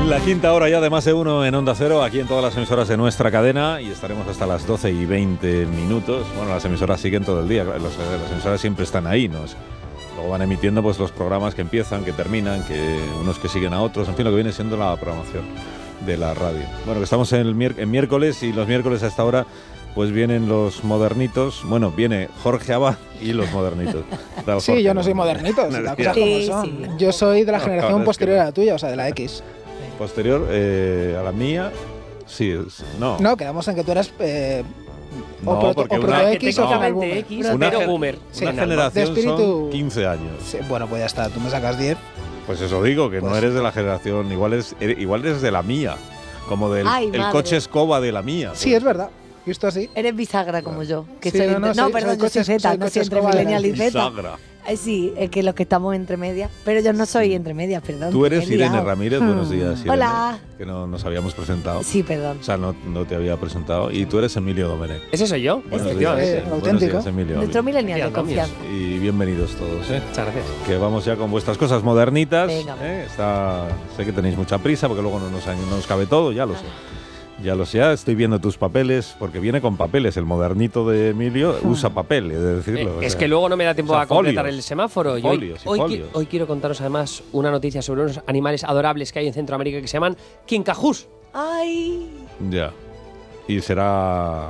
La quinta hora ya de Más de Uno en Onda Cero, aquí en todas las emisoras de nuestra cadena, y estaremos hasta las 12:20. Bueno, las emisoras siguen todo el día, las emisoras siempre están ahí, ¿no? Luego van emitiendo pues los programas que empiezan, que terminan, que unos que siguen a otros, en fin, lo que viene siendo la programación de la radio. Bueno, que estamos en miércoles, y los miércoles a esta hora pues vienen los modernitos. Bueno, viene Jorge Abad y los modernitos. Tal, sí, Jorge, yo no soy modernito, las cosas como son. Sí. Yo soy de la generación posterior a la tuya, o sea, de la X. Posterior a la mía, sí, no. No, quedamos en que tú eras no, porque proto X o final boomer. X, una pero boomer. Una generación son 15 años. Sí, bueno, pues ya está, tú me sacas 10. Pues eso digo, que pues no eres de la generación, igual eres de la mía, como del el coche escoba de la mía. Sí, es verdad. Visto así. Eres bisagra como yo. Que sí, soy perdón, yo soy Z, no soy entre millennial y Z. Bisagra. Sí, es que los que estamos entre medias. Pero yo no soy entre medias, perdón. Tú eres Irene Ramírez, buenos días, Irene. Hola. Que no nos habíamos presentado. Sí, perdón. O sea, no te había presentado. Y tú eres Emilio Domenech. ¿Ese soy yo? Buenos días, auténtico. Buenos días, Emilio. Nuestro millennial de confianza. Y bienvenidos todos, Muchas gracias. Que vamos ya con vuestras cosas modernitas. Venga. Sé que tenéis mucha prisa, porque luego no nos cabe todo, ya lo sé. Ya lo sé, estoy viendo tus papeles, porque viene con papeles. El modernito de Emilio usa papel, he de decirlo. Es que luego no me da tiempo a completar folios. el semáforo. Hoy quiero contaros además una noticia sobre unos animales adorables que hay en Centroamérica que se llaman quincajús. ¡Ay! Ya. Y será...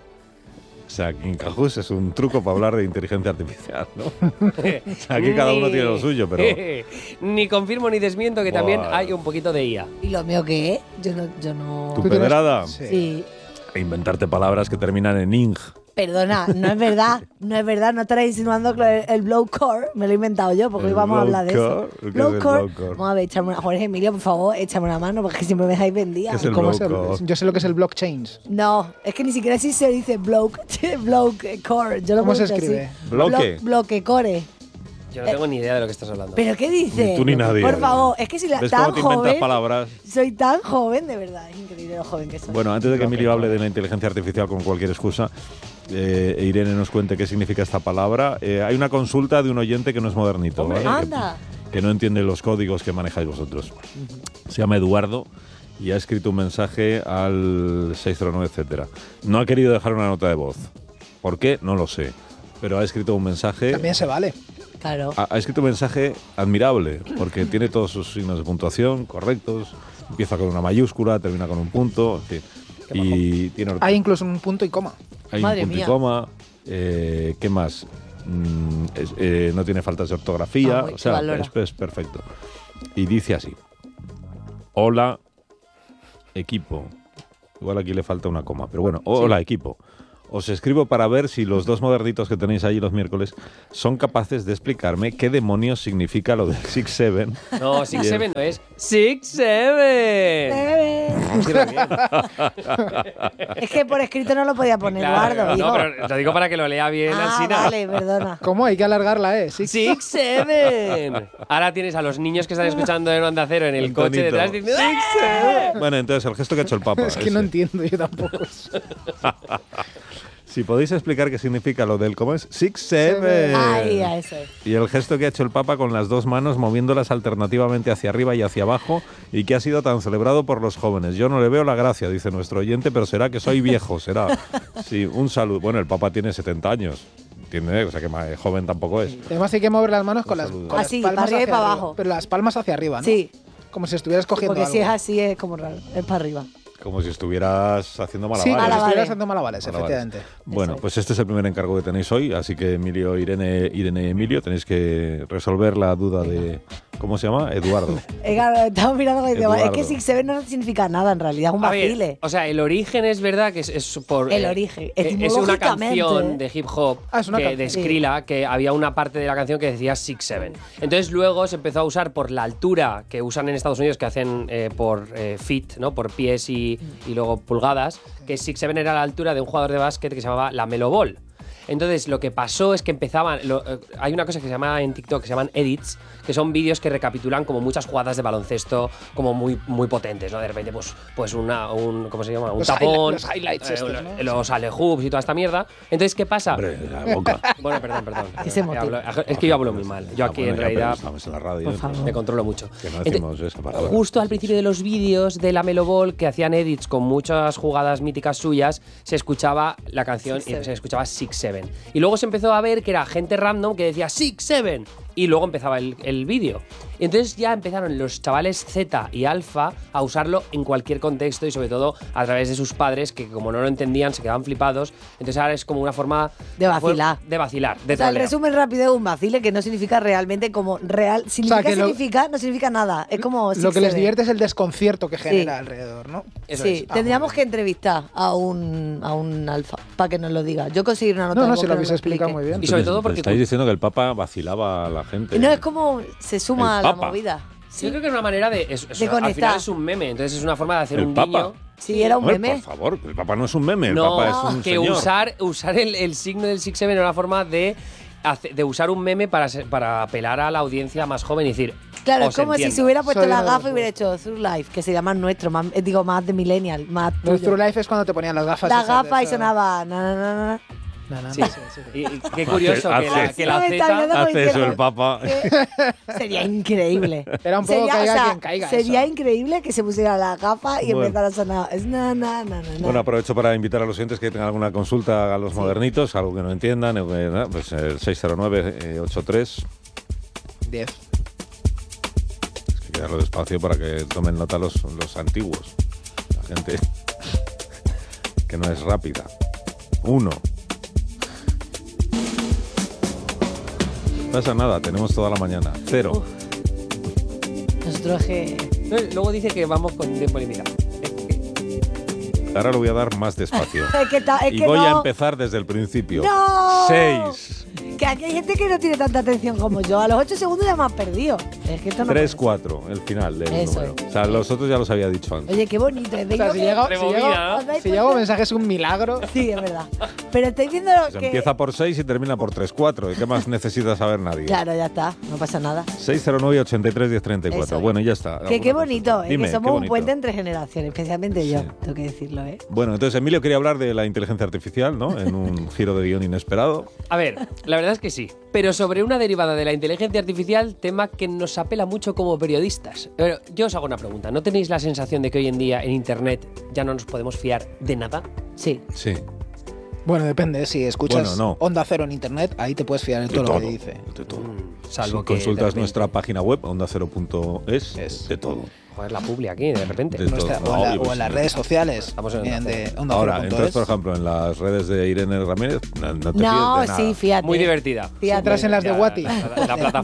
O sea, quincajús es un truco para hablar de inteligencia artificial, ¿no? O sea, aquí cada uno tiene lo suyo, pero... Ni confirmo ni desmiento que también hay un poquito de IA. ¿Y lo mío qué? Yo no... ¿Tu pedrada? Sí. E inventarte palabras que terminan en ing. Perdona, no es verdad, no estarás insinuando que el blowcore me lo he inventado yo, porque hoy vamos a hablar de eso. Blowcore. Vamos a ver, Jorge Emilio, por favor, échame una mano, porque siempre me dejáis vendida. ¿Qué es el blowcore? Yo sé lo que es el blockchain. No, es que ni siquiera así se dice blowcore. ¿Cómo se escribe? Bloquecore. Yo no tengo ni idea de lo que estás hablando. ¿Pero qué dices? Ni tú ni nadie. Por favor, es que si ¿Ves tan cómo te inventas joven, palabras? soy tan joven, de verdad, es increíble lo joven que soy. Bueno, antes de que Emilio hable de la inteligencia artificial con cualquier excusa, Irene nos cuente qué significa esta palabra. Hay una consulta de un oyente que no es modernito, ¿vale? Anda. Que no entiende los códigos que manejáis vosotros. Se llama Eduardo y ha escrito un mensaje al 609, etcétera. No ha querido dejar una nota de voz. ¿Por qué? No lo sé. Pero ha escrito un mensaje... También se vale. Claro. Ha escrito un mensaje admirable, porque tiene todos sus signos de puntuación correctos. Empieza con una mayúscula, termina con un punto, en fin. Y tiene hay incluso un punto y coma. Hay Madre un punto mía. y coma. ¿Qué más? No tiene faltas de ortografía. O sea, es perfecto. Y dice así: hola, equipo. Igual aquí le falta una coma, pero bueno, hola, equipo. Os escribo para ver si los dos modernitos que tenéis ahí los miércoles son capaces de explicarme qué demonios significa lo del 6-7. No, 6-7 no es 6-7. Es que por escrito no lo podía poner, Eduardo. No, pero te digo para que lo lea bien, Alsina. Vale, perdona. ¿Cómo? Hay que alargarla, ¿eh? 6-7. Ahora tienes a los niños que están escuchando en Onda Cero en el coche detrás diciendo 6-7. Bueno, entonces el gesto que ha hecho el Papa. Es que no entiendo yo tampoco. Si podéis explicar qué significa lo del, ¿cómo es? 6-7. Ahí, a eso. Y el gesto que ha hecho el Papa con las dos manos moviéndolas alternativamente hacia arriba y hacia abajo, y que ha sido tan celebrado por los jóvenes. Yo no le veo la gracia, dice nuestro oyente, pero será que soy viejo, será. Sí, un saludo. Bueno, el Papa tiene 70 años. O sea que más joven tampoco es. Además hay que mover las manos con las así, palmas para arriba y hacia para arriba. abajo. Pero las palmas hacia arriba, ¿no? Sí. Como si estuvieras cogiendo Porque algo. si es así es como raro, es para arriba. Como si estuvieras haciendo malabares. Sí, como si Malabares. estuvieras haciendo malabares, efectivamente. Bueno, pues este es el primer encargo que tenéis hoy, así que Emilio, Irene, Emilio, tenéis que resolver la duda de... ¿Cómo se llama? Eduardo. Estamos mirando y digo, es Eduardo. que 6-7 no significa nada en realidad, es un A ver, vacile. o sea, el origen es verdad que es por... El origen, es una etimológicamente. canción de hip hop Es una de canción. Skrilla que había una parte de la canción que decía 6-7. Entonces luego se empezó a usar por la altura que usan en Estados Unidos, que hacen por feet, ¿no? Por pies y luego pulgadas, que 6-7 era la altura de un jugador de básquet que se llamaba la Melo Ball. Entonces, lo que pasó es que empezaban. Hay una cosa que se llama en TikTok que se llaman edits, que son vídeos que recapitulan como muchas jugadas de baloncesto, como muy, muy potentes, ¿no? De repente, pues ¿cómo se llama? Un tapón. Los highlights estos, ¿no? Los alley-hoops y toda esta mierda. Entonces, ¿qué pasa? Hombre, la boca. Bueno, perdón. motiva. Es que yo hablo muy mal. Yo aquí en realidad Estamos en la radio. Por favor. me controlo mucho. Que no decimos esa palabra. Justo al principio de los vídeos de la Melo Ball, que hacían edits con muchas jugadas míticas suyas, se escuchaba la canción y se escuchaba 6-7. Y luego se empezó a ver que era gente random que decía 6-7 y luego empezaba el vídeo. Y entonces ya empezaron los chavales Z y Alfa a usarlo en cualquier contexto y sobre todo a través de sus padres que como no lo entendían se quedaban flipados. Entonces ahora es como una forma de vacilar. De vacilar, de O sea, el troleo. resumen rápido es un vacile que no significa realmente como real. Significa, no significa nada. Es como Lo que les 6-7. divierte es el desconcierto que genera alrededor, ¿no? Eso Sí, es. tendríamos que entrevistar a un alfa para que nos lo diga. Yo conseguí una nota de No, voz si que lo nos habéis explicado explique. muy bien. Y sobre todo porque Estáis diciendo que el Papa vacilaba a la gente. No, es como se suma a El la Papa. movida. Yo creo que es una manera de. De al conectar. final es un meme, entonces es una forma de hacer ¿El un Papa? guiño. Sí, era un Hombre, meme. por favor, el Papa no es un meme, el No, Papa es un que señor. usar el signo del 6-7 era una forma de usar un meme para apelar a la audiencia más joven y decir. Claro, es os como si entiendo. se hubiera puesto Soy la uno de gafa y los hubiera hecho Through Life, que sería más nuestro, más de millennial, más Los tuyo. True Life es cuando te ponían las gafas. La esas de gafa y eso. sonaba na, na, na, na. No, no, Sí. no, sí. Y qué curioso que la No me está Z. viendo. Hace eso el Papa. Sería increíble. Era un poco caiga quien caiga, Sería eso. increíble que se pusiera la gafa y Bueno. empezara a sonar. Es na, na, na, na, na. Bueno, aprovecho para invitar a los oyentes que tengan alguna consulta a los modernitos, algo que no entiendan, pues el 609-83. 10. Hay que darlo despacio para que tomen nota los antiguos. La gente que no es rápida. 1. No pasa nada, tenemos toda la mañana. 0. Nosotros que. Luego dice que vamos con tiempo limitado. Ahora lo voy a dar más despacio. Es Y que voy a no. empezar desde el principio. ¡No! 6. Que aquí hay gente que no tiene tanta atención como yo. A los 8 segundos ya me has perdido. Es que esto no 3, puede 4, el final del Eso número. es. O sea, los otros ya los había dicho antes. ser. Oye, qué bonito. O sea, si llego mensaje es un milagro. Sí, es verdad. Pero estáis viendo Se que. empieza por 6 y termina por 3, 4. ¿Y qué más necesita saber nadie? Claro, ya está. No pasa nada. 609-83-1034. Eso es. Bueno, y ya está. Que qué bonito, Dime, que somos qué un bonito. puente entre generaciones, especialmente yo, Sí. tengo que decirlo, ¿eh? Bueno, entonces Emilio quería hablar de la inteligencia artificial, ¿no? En un giro de guión inesperado. A ver, la verdad es que sí. Pero sobre una derivada de la inteligencia artificial, tema que nos apela mucho como periodistas. Pero yo os hago una pregunta. ¿No tenéis la sensación de que hoy en día en Internet ya no nos podemos fiar de nada? Sí. Sí. Bueno, depende. Si escuchas Bueno, no. Onda Cero en internet, ahí te puedes fiar de todo lo que dice. De todo. Salvo Si que de consultas repente- nuestra página web, ondacero.es, Es. de todo. Joder, la publi aquí, de repente. De Nuestra- todo. o, No, en pues, o en las redes sociales. Estamos en Vienen Onda de Cero. Onda Ahora, Cero punto entonces, es. por ejemplo, en las redes de Irene Ramírez, no te fíes No, de nada. sí, fíjate. Muy divertida. Fíjate. Entras en las de Ya, Wati. la plataforma